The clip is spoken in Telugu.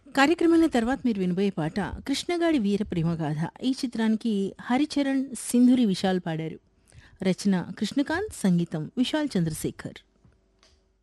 కార్యక్రమాల తర్వాత మీరు వినబోయే పాట 'కృష్ణగాడి వీర ప్రేమగాథ'. ఈ చిత్రానికి హరిచరణ్, సింధూరి విశాల్ పాడారు. రచన కృష్ణకాంత్, సంగీతం విశాల్ చంద్రశేఖర్.